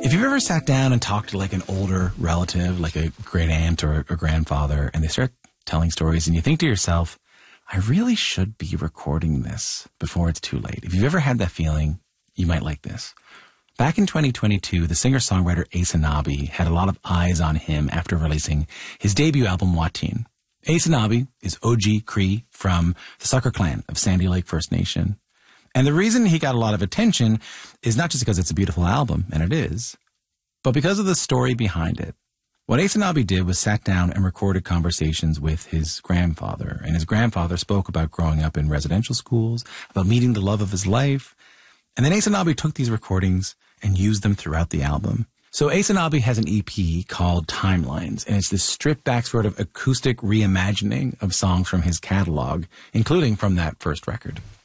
If you've ever sat down and talked to like an older relative, like a great aunt or a grandfather, and they start telling stories and you think to yourself, I really should be recording this before it's too late. If you've ever had that feeling, you might like this. Back in 2022, the singer-songwriter Ace Anabi had a lot of eyes on him after releasing his debut album, Watine. Ace Anabi is OG Cree from the Sucker Clan of Sandy Lake First Nation. And the reason he got a lot of attention is not just because it's a beautiful album, and it is, but because of the story behind it. What Ace Anabi did was sat down and recorded conversations with his grandfather. And his grandfather spoke about growing up in residential schools, about meeting the love of his life. And then Ace Anabi took these recordings and used them throughout the album. So Ace Anabi has an EP called Timelines, and it's this stripped-back sort of acoustic reimagining of songs from his catalog, including from that first record.